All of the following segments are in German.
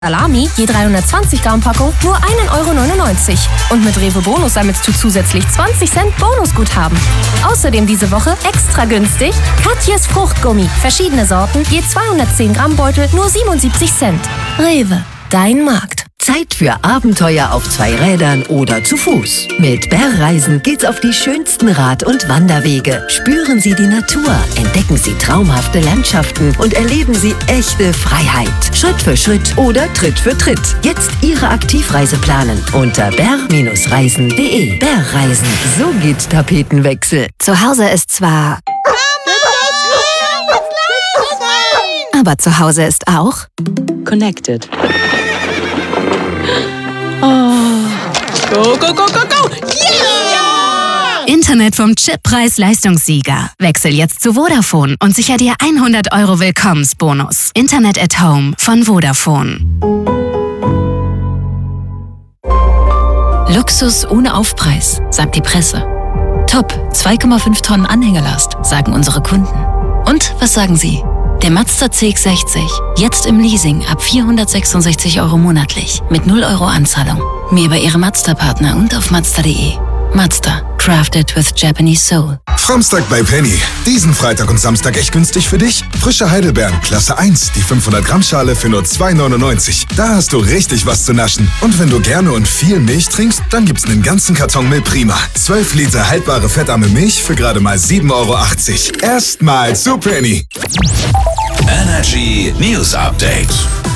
Salami, je 320 Gramm Packung, nur 1,99 €. Und mit Rewe Bonus sammelst du zusätzlich 20 Cent Bonusguthaben. Außerdem diese Woche extra günstig Katjes Fruchtgummi. Verschiedene Sorten, je 210 Gramm Beutel, nur 77 Cent. Rewe, dein Markt. Zeit für Abenteuer auf 2 Rädern oder zu Fuß. Mit Bärreisen geht's auf die schönsten Rad- und Wanderwege. Spüren Sie die Natur, entdecken Sie traumhafte Landschaften und erleben Sie echte Freiheit. Schritt für Schritt oder Tritt für Tritt. Jetzt Ihre Aktivreise planen unter bär-reisen.de. Bärreisen, so geht Tapetenwechsel. Zu Hause ist zwar... aber zu Hause ist auch... Connected. Go, go, go, go, go! Yeah! Internet vom Chip-Preis-Leistungssieger. Wechsel jetzt zu Vodafone und sicher dir 100 € Willkommensbonus. Internet at Home von Vodafone. Luxus ohne Aufpreis, sagt die Presse. Top, 2,5 Tonnen Anhängelast, sagen unsere Kunden. Und was sagen Sie? Der Mazda CX-60, jetzt im Leasing ab 466 € monatlich, mit 0 € Anzahlung. Mehr bei Ihrem Mazda-Partner und auf Mazda.de. Mazda, crafted with Japanese soul. Samstag bei Penny. Diesen Freitag und Samstag echt günstig für dich? Frische Heidelbeeren, Klasse 1, die 500 Gramm Schale für nur 2,99 €. Da hast du richtig was zu naschen. Und wenn du gerne und viel Milch trinkst, dann gibt's einen ganzen Karton Milch Prima. 12 Liter haltbare fettarme Milch für gerade mal 7,80 €. Erstmal zu Penny. Energy News Update.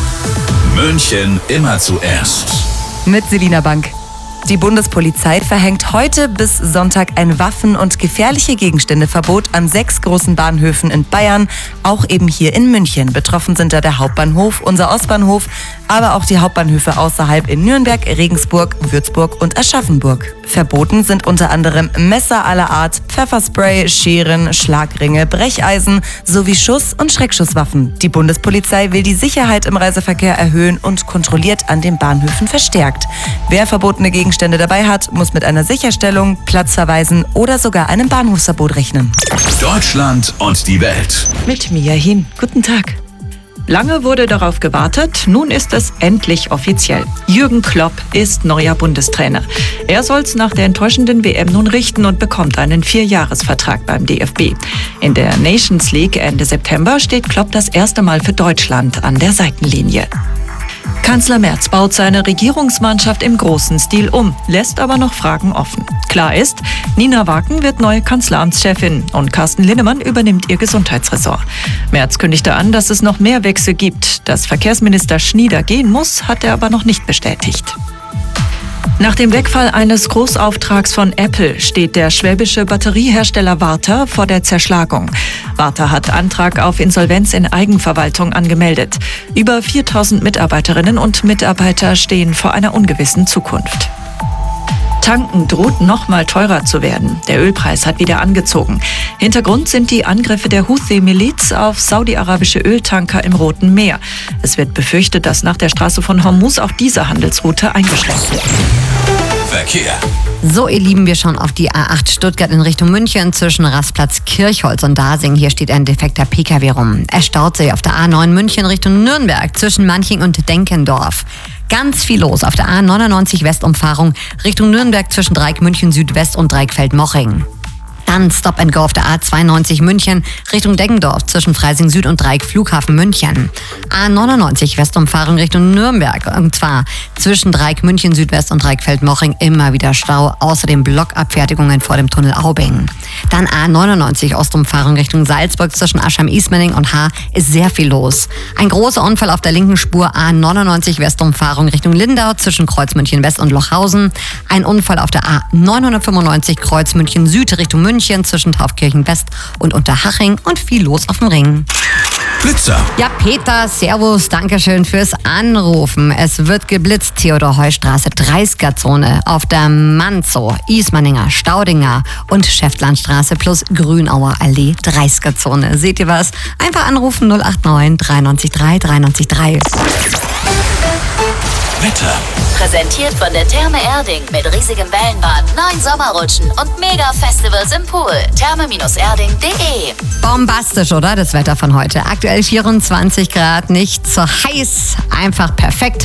München immer zuerst. Mit Selina Bank. Die Bundespolizei verhängt heute bis Sonntag ein Waffen- und gefährliche Gegenstände-Verbot an 6 großen Bahnhöfen in Bayern, auch eben hier in München. Betroffen sind da der Hauptbahnhof, unser Ostbahnhof, aber auch die Hauptbahnhöfe außerhalb in Nürnberg, Regensburg, Würzburg und Aschaffenburg. Verboten sind unter anderem Messer aller Art, Pfefferspray, Scheren, Schlagringe, Brecheisen sowie Schuss- und Schreckschusswaffen. Die Bundespolizei will die Sicherheit im Reiseverkehr erhöhen und kontrolliert an den Bahnhöfen verstärkt. Wer verbotene Gegenstände dabei hat, muss mit einer Sicherstellung, Platzverweisen oder sogar einem Bahnhofsverbot rechnen. Deutschland und die Welt. Mit Mia Hin. Guten Tag. Lange wurde darauf gewartet, nun ist es endlich offiziell. Jürgen Klopp ist neuer Bundestrainer. Er soll's nach der enttäuschenden WM nun richten und bekommt einen 4-Jahres-Vertrag beim DFB. In der Nations League Ende September steht Klopp das erste Mal für Deutschland an der Seitenlinie. Kanzler Merz baut seine Regierungsmannschaft im großen Stil um, lässt aber noch Fragen offen. Klar ist, Nina Waken wird neue Kanzleramtschefin und Carsten Linnemann übernimmt ihr Gesundheitsressort. Merz kündigte an, dass es noch mehr Wechsel gibt. Dass Verkehrsminister Schnieder gehen muss, hat er aber noch nicht bestätigt. Nach dem Wegfall eines Großauftrags von Apple steht der schwäbische Batteriehersteller Varta vor der Zerschlagung. Varta hat Antrag auf Insolvenz in Eigenverwaltung angemeldet. Über 4.000 Mitarbeiterinnen und Mitarbeiter stehen vor einer ungewissen Zukunft. Tanken droht noch mal teurer zu werden. Der Ölpreis hat wieder angezogen. Hintergrund sind die Angriffe der Houthi-Miliz auf saudi-arabische Öltanker im Roten Meer. Es wird befürchtet, dass nach der Straße von Hormuz auch diese Handelsroute eingeschränkt wird. Verkehr. So, ihr Lieben, wir schauen auf die A8 Stuttgart in Richtung München zwischen Rastplatz Kirchholz und Dasing. Hier steht ein defekter PKW rum. Er staut sich auf der A9 München Richtung Nürnberg zwischen Manching und Denkendorf. Ganz viel los auf der A99 Westumfahrung Richtung Nürnberg zwischen Dreieck München Südwest und Dreieckfeld-Moching. Dann Stop and Go auf der A92 München Richtung Deggendorf zwischen Freising Süd und Dreieck Flughafen München. A99 Westumfahrung Richtung Nürnberg und zwar zwischen Dreieck München Südwest und Dreieckfeld-Moching immer wieder Stau, außerdem Blockabfertigungen vor dem Tunnel Aubing. Dann A99 Ostumfahrung Richtung Salzburg zwischen Aschheim-Ismaning und Haar ist sehr viel los. Ein großer Unfall auf der linken Spur A99 Westumfahrung Richtung Lindau zwischen Kreuz München West und Lochhausen. Ein Unfall auf der A995 Kreuz München Süd Richtung München zwischen Taufkirchen West und Unterhaching und viel los auf dem Ring. Blitzer. Ja, Peter, servus, dankeschön fürs Anrufen. Es wird geblitzt, Theodor-Heuss-Straße, 30er-Zone auf der Manzow, Ismaninger, Staudinger und Schäftlandstraße plus Grünauer Allee, 30er-Zone. Seht ihr was? Einfach anrufen 089 93 3 93 3. Wetter. Präsentiert von der Therme Erding mit riesigem Wellenbad, 9 Sommerrutschen und Mega-Festivals im Pool. Therme-erding.de. Bombastisch, oder? Das Wetter von heute. Aktuell 24 Grad, nicht so heiß, einfach perfekt.